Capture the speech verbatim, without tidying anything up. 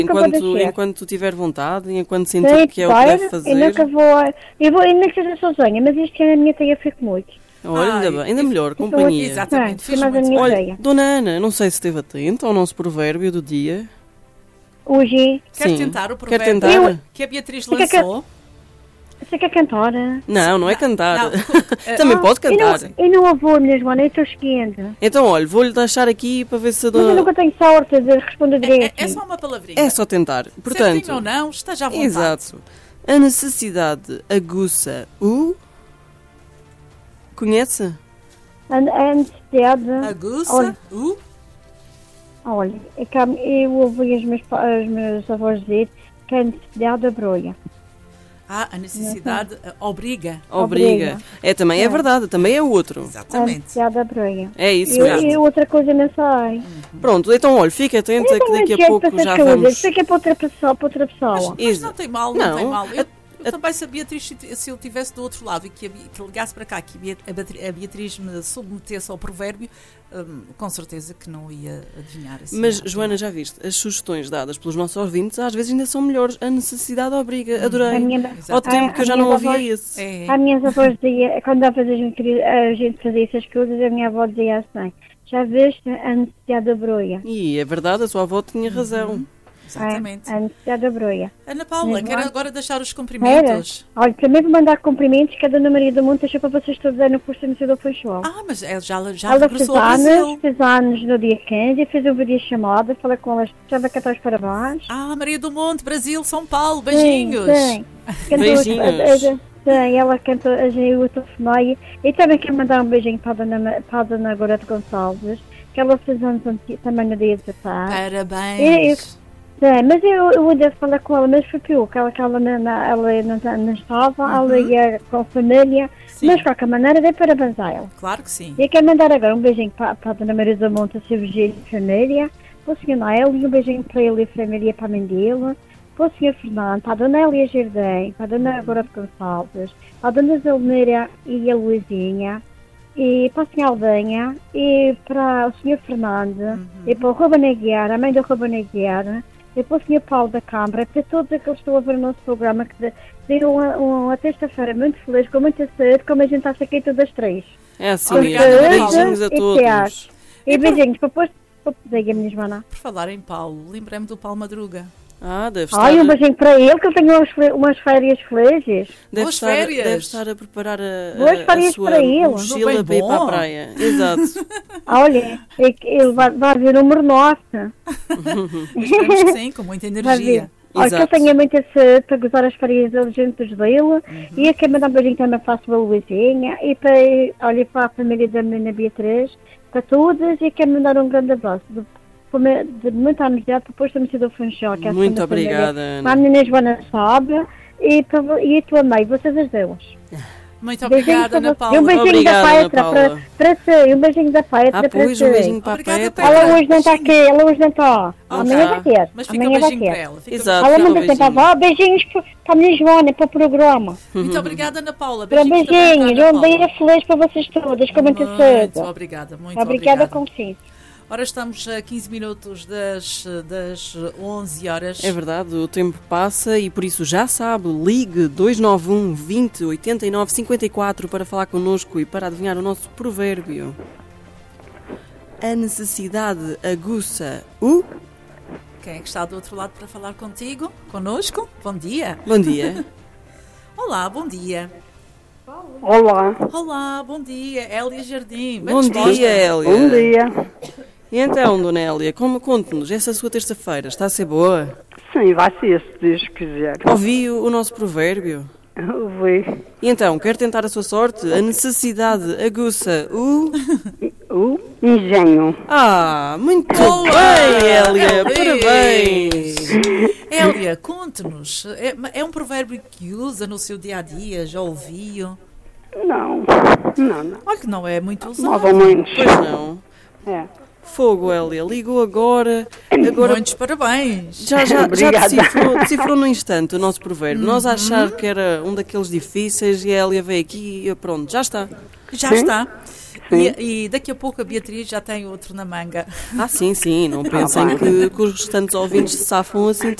Enquanto, enquanto tu tiver vontade e enquanto sentir Sim, que é o que deve fazer. Eu nunca vou, eu vou, ainda que seja sozinha, mas este ano a minha teia foi comigo. Olha, ainda, bem, ainda melhor, companhia. Exatamente, fiz mais a minha Olha, teia. Dona Ana, não sei se esteve atenta ao nosso provérbio do dia. Hoje. Quer Sim. tentar o provérbio Quer tentar? Eu, que a Beatriz lançou? Você quer cantar? Não, não é cantar. Não. Também pode cantar. Eu não, não vou, minha Joana, eu estou seguindo. Então, olha, vou-lhe deixar aqui para ver se a Mas eu dona... nunca tenho sorte de responder direito. É, é, é só uma palavrinha. É só tentar. Portanto, certinho ou não, esteja à vontade. Exato. A necessidade aguça o... Conhece? A, a necessidade... Aguça olha, o... Olha, é que eu ouvi os meus, os meus avós dizer que a necessidade abrolha. Ah, a necessidade uh, obriga. Obriga. É, também é. é verdade, também é o outro. Exatamente. A necessidade abrolha. É isso eu, mesmo. E outra coisa não sei. Uhum. Pronto, então olha, fica atenta que daqui a pouco já coisas. vamos... Isso aqui é para outra pessoa. Para outra pessoa. Mas, mas não tem mal, não, não tem mal. Eu, a, eu também, se a Beatriz, se eu estivesse do outro lado e que, a, que ligasse para cá, que a Beatriz me submetesse ao provérbio, hum, com certeza que não ia adivinhar assim. Mas, Joana, já viste, as sugestões dadas pelos nossos ouvintes às vezes ainda são melhores. A necessidade obriga. Adorei. Minha, Ao tempo que eu já não ouvia isso. É. A minha avó dizia, quando a gente fazia essas coisas, a minha avó dizia assim, já viste a necessidade da broia. E é verdade, a sua avó tinha razão. Uhum. Exatamente. É, a necessidade da broia. Ana Paula, quero agora deixar os cumprimentos. Era. Olha, primeiro vou mandar cumprimentos que a Dona Maria do Monte deixou para vocês todos aí no curso do Funchal. Ah, mas ela já, já ela regressou fez ao anos, Brasil. fez anos no dia quinze, fez uma videochamada, falei com ela, estava a cantar os parabéns. Ah, Maria do Monte, Brasil, São Paulo, beijinhos. Sim, sim. Beijinhos. Sim, ela cantou a G telefonei e também quero mandar um beijinho para a Dona, para a Dona Gorete Gonçalves, que ela fez anos também no dia dezassete. Parabéns. Sim, mas eu, eu ainda falar com ela, mas foi pior, que ela, que ela, não, ela não, não estava, uhum. ela ia com a família, sim. Mas de qualquer maneira dei parabéns a ela. Claro que sim. E eu quero mandar agora um beijinho para, para a Dona Maria da Monte, a seu Virgílio e família, para o senhor Noel, e um beijinho para ele e a família, para a mãe dele, para o senhor Fernando, para a Dona Elia Jardim, para a Dona Gorete Gonçalves, para a Dona Zelmira e a Luizinha, e para a senhora Aldenha, e para o senhor Fernando, uhum. E para o Ruben Aguiar, a mãe do Ruben Aguiar, e para o senhor Paulo da Câmara, para todos aqueles que estão a ver o nosso programa, que deram uma, uma terça-feira muito feliz, com muita saúde, como a gente está aqui todas as três. É assim mesmo. Beijinhos a todos. E, e beijinhos para depois, diga, minha Joana. Por falar em Paulo, lembrei-me do Paulo Madruga. Ah, deve estar... Ai, um beijinho para ele, que ele tem umas, umas férias felizes. Deve Boas estar, férias. Deve estar a preparar a, Boas a, férias a sua para ele. mochila para ir para a praia. Exato. Olha, ele vai, vai ver o número nosso. Esperamos que sim, com muita energia. Olha, que ele tenha muita saúde para gozar as férias dele juntos dele. Uhum. E eu quero mandar um beijinho também para a sua Luizinha e para, olha, para a família da menina Beatriz, para todas, e quero mandar um grande abraço. De, de muita amizade, depois também do Funchal, que é a muito obrigada, Ana. Para a menina Joana sabe e, para, e a tua mãe, vocês as duas. Muito obrigada, Ana Paula. E um beijinho obrigada, da Petra para, para si. Um beijinho da Petra ah, para pois, si. Um beijinho para obrigada, a Petra. Ela hoje não está aqui, ela hoje não está. Ah, Amanhã tá. vai ter. Mas fica Amanhã um beijinho vai ter. para ela. Fica Exato. Ela fica manda um sempre a avó, beijinhos para a minha Joana, para o programa. Muito obrigada, Ana Paula. Um Beijinhos beijinho, também para a Ana um dia Paula. feliz para vocês todas, com muita Muito saúde. obrigada, muito Obrigada obrigada. com licença. Ora, estamos a quinze minutos das, das onze horas. É verdade, o tempo passa e por isso já sabe, ligue dois nove um, vinte, oitenta e nove, cinquenta e quatro para falar connosco e para adivinhar o nosso provérbio. A necessidade aguça o... Quem é que está do outro lado para falar contigo? Connosco? Bom dia. Bom dia. Olá, bom dia. Olá. Olá, bom dia. Hélia Jardim. Bem Bom disposta? dia, Hélia. Bom dia. E então, Dona Hélia, como conte-nos, essa sua terça-feira está a ser boa? Sim, vai ser, se Deus quiser. Ouviu o nosso provérbio? Ouvi. E então, quer tentar a sua sorte? A necessidade aguça o... O engenho. Ah, muito Boa! bem, Hélia, parabéns! Hélia, conte-nos. É, é um provérbio que usa no seu dia-a-dia? Já ouviu? Não, não, não. Olha que não é muito usado. Mais ou menos. Pois não. É. Fogo, Hélia, ligou agora. agora Muitos parabéns. já, já, já Obrigada. decifrou, decifrou no instante o nosso provérbio. Nós a achar que era um daqueles difíceis e a Hélia veio aqui e pronto, já está. Já Sim. está. E, e daqui a pouco a Beatriz já tem outro na manga. Ah, sim, sim. Não pensem bem. que, que os restantes ouvintes se safam assim